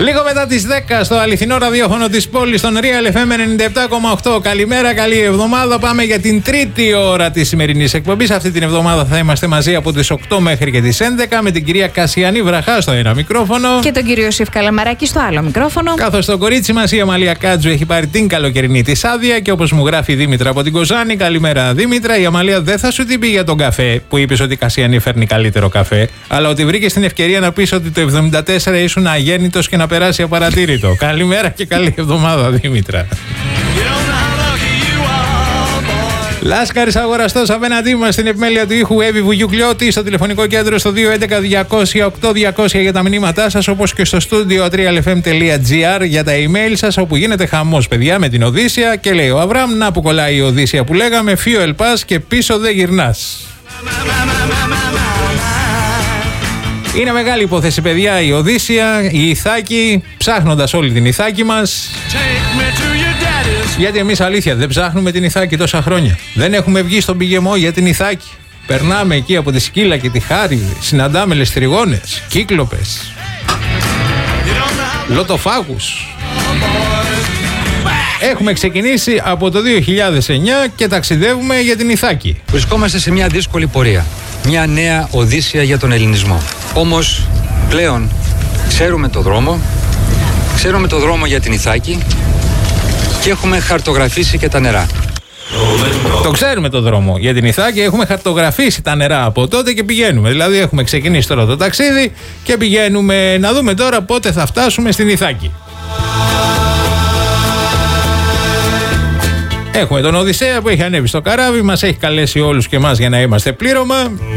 Λίγο μετά τις 10 στο αληθινό ραδιόφωνο της πόλης, στον Real FM 97,8. Καλημέρα, καλή εβδομάδα. Πάμε για την τρίτη ώρα της σημερινής εκπομπής. Αυτή την εβδομάδα θα είμαστε μαζί από τις 8 μέχρι και τις 11 με την κυρία Κασιανή Βραχά στο ένα μικρόφωνο. Και τον κύριο Σιφ Καλαμαράκη στο άλλο μικρόφωνο. Καθώς το κορίτσι μας, η Αμαλία Κάτζου, έχει πάρει την καλοκαιρινή της άδεια και όπως μου γράφει η Δήμητρα από την Κοζάνη. Καλημέρα, Δήμητρα. Η Αμαλία δεν θα σου την πει για τον καφέ που είπες ότι η Κασιανή φέρνει καλύτερο καφέ, αλλά ότι βρήκε την ευκαιρία να πεις ότι το 74 ήσουν αγέννητος και να περάσει απαρατήρητο. Καλημέρα και καλή εβδομάδα, Δήμητρα. Λάσκαρης αγοραστός απέναντί μας στην επιμέλεια του ήχου, Εύη Βουγιουκλιώτη, στο τηλεφωνικό κέντρο στο 211-200-8200 για τα μηνύματά σας, όπως και στο στούντιο realfm.gr για τα email σας, όπου γίνεται χαμός, παιδιά, με την Οδύσσια. Και λέει ο Αβραμ, να που κολλάει η Οδύσσια που λέγαμε, fuel pass και πίσω δεν γυρνάς. Είναι μεγάλη υπόθεση, παιδιά, η Οδύσσια, η Ιθάκη, ψάχνοντας όλη την Ιθάκη μας. Γιατί εμείς αλήθεια δεν ψάχνουμε την Ιθάκη τόσα χρόνια. Δεν έχουμε βγει στον πηγεμό για την Ιθάκη. Περνάμε εκεί από τη Σκύλα και τη Χάρη, συναντάμε λεστριγόνες, κύκλοπες, λοτοφάγους. Έχουμε ξεκινήσει από το 2009 και ταξιδεύουμε για την Ιθάκη. Βρισκόμαστε σε μια δύσκολη πορεία. Μια νέα Οδύσσια για τον ελληνισμό. Όμως πλέον ξέρουμε το δρόμο για την Ιθάκη και έχουμε χαρτογραφήσει και τα νερά. Το ξέρουμε το δρόμο για την Ιθάκη, έχουμε χαρτογραφήσει τα νερά από τότε και πηγαίνουμε. Δηλαδή έχουμε ξεκινήσει τώρα το ταξίδι και πηγαίνουμε να δούμε τώρα πότε θα φτάσουμε στην Ιθάκη. Έχουμε τον Οδυσσέα που έχει ανέβει στο καράβι, μας έχει καλέσει όλους και εμάς για να είμαστε πλήρωμα.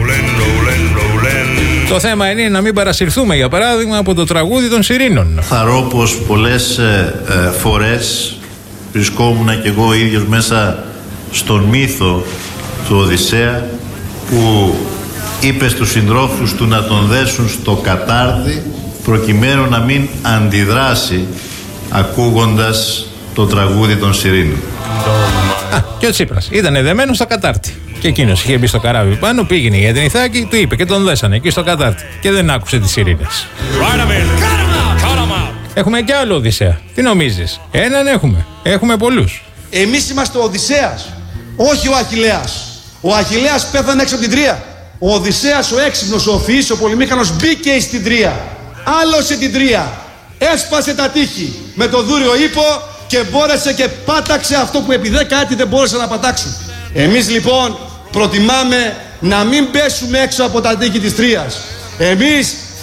Το θέμα είναι να μην παρασυρθούμε, για παράδειγμα, από το τραγούδι των Σιρήνων. Θαρώ πως πολλές φορές βρισκόμουν και εγώ ίδιος μέσα στον μύθο του Οδυσσέα, που είπε στους συντρόφους του να τον δέσουν στο κατάρτι προκειμένου να μην αντιδράσει ακούγοντας το τραγούδι των Σιρήνων. Και ο Τσίπρας ήταν δεμένος στο κατάρτι. Και εκείνος είχε μπει στο καράβι πάνω, πήγαινε για την Ιθάκη, του είπε και τον δέσανε εκεί στο κατάρτι. Και δεν άκουσε τις σιρήνες. Έχουμε κι άλλο Οδυσσέα. Τι νομίζεις? Έναν έχουμε. Έχουμε πολλούς. Εμείς είμαστε ο Οδυσσέας, όχι ο Αχιλλέας. Ο Αχιλλέας πέθανε έξω από την Τρία. Ο Οδυσσέας, ο έξυπνος, ο φυής, ο πολυμήχανος, μπήκε στην Τρία. Άλωσε την Τρία. Έσπασε τα τείχη με το δούριο ύπο και μπόρεσε και πάταξε αυτό που επί 10 έτη δεν μπόρεσε να πατάξει. Εμείς λοιπόν προτιμάμε να μην πέσουμε έξω από τα τείχη της Τρίας. Εμείς